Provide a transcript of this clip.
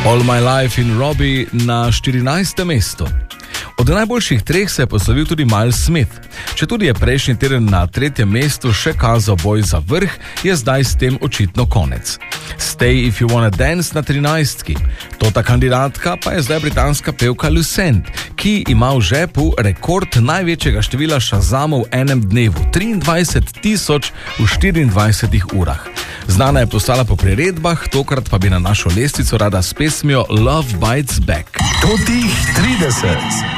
All My Life in Robbie na 14. mestu. Od najboljših treh se je poslovil tudi Miles Smith. Četudi je prejšnji teden na 3. mestu še kazal boj za vrh, je zdaj s tem očitno konec. Stay If You Wanna Dance na 13. Tota kandidatka pa je zdaj britanska pevka Lucent, ki ima v žepu rekord največjega števila Shazamov v enem dnevu, 23.000 v 24 urah. Znana je postala po priredbah, tokrat pa bi na našo lestvico rada s pesmijo Love Bites Back. Totih 30.